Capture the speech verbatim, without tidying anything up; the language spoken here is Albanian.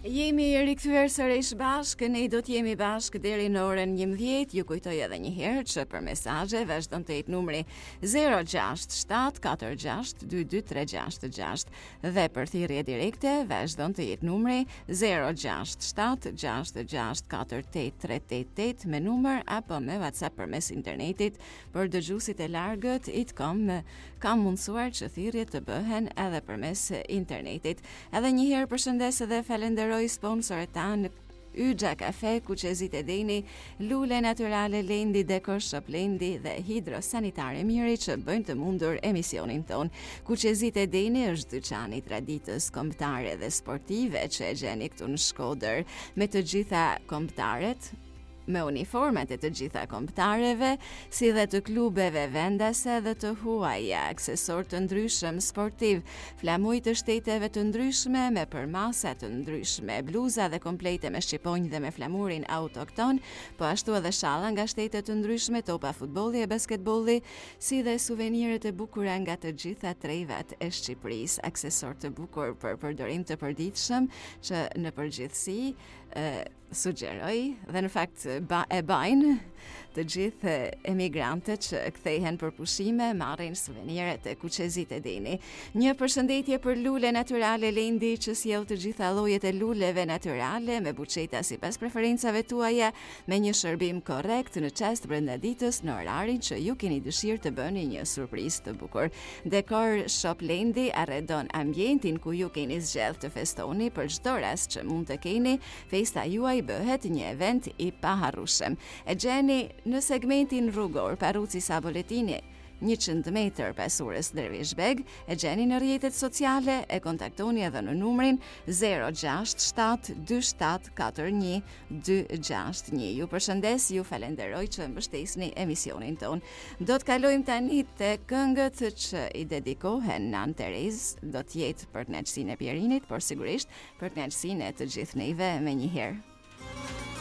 Jemi rikthyer sërish bashkë, ne do t'jemi bashkë deri në orën njëmbëdhjetë. Ju kujtoj edhe një herë që për mesazhe vazhdon të jetë numri zero gjasht shtat katër gjasht dy dy tre gjasht gjasht dhe për thirrje direkte vazhdon të jetë numri zero gjasht shtat gjasht gjasht katër tetë tre tetë tetë me numër apo me WhatsApp përmes internetit. Për dëgjuesit e largët i të kom kam mundësuar që thirrjet të bëhen edhe përmes internetit. Edhe një herë përshëndes edhe falenderoj sponsorët tanë Yxha Kafe, Kuqezit e Deni, Lule Naturale Lendi, Decor Shop Lendi dhe Hidro Sanitare Miri që bëjnë të mundur emisionin ton. Kuqezit e Deni është dyqani i traditës kombëtare dhe sportive që e gjeni këtu në Shkodër me të gjitha kombëtaret, me uniformat e të gjitha kombëtareve, si dhe të klubeve vendase dhe të huaja, aksesor të ndryshëm sportiv, flamuj të shteteve të ndryshme me përmasa të ndryshme, bluza dhe komplete me shqiponjë dhe me flamurin autokton, po ashtu edhe shalla nga shtetet të ndryshme, topa futbolli e basketbolli, si dhe suveniret e bukura nga të gjitha trevat e Shqipërisë, aksesor të bukur për përdorim të përditshëm që në përgjithësi e, sugjeroj dhe në fakt ba, e bajnë të gjithë emigrantët që kthehen për pushime, marrin suveniret e Kuqezit e Deni. Një përshëndetje për Lule Naturale Lendi që sjell të gjitha llojet e luleve natyrale me buçeta sipas preferencave tuaja, me një shërbim korrekt në çast brenda ditës në orarin që ju keni dëshirë të bëni një surprizë të bukur. Decor Shop Lendi arredon ambientin ku ju keni zgjedhur të festoni për çdo rast që mund të keni. Festa juaj bëhet një event i paharrueshëm. E gjeni në segmentin rrugor Paruci Saboletini, njëqind metër pas urës Dervishbeg, e gjeni në rrjetet sociale, e kontaktoni edhe në numrin zero gjasht shtat dy shtat katër një dy gjasht një. Ju përshëndes, ju falenderoj që mbështesni emisionin ton. Do të kalojmë tani te këngët që i dedikohen Nan Terez, do të jetë për kënaqësinë e Pierinit, por sigurisht për kënaqësinë e të gjithë neve me një herë.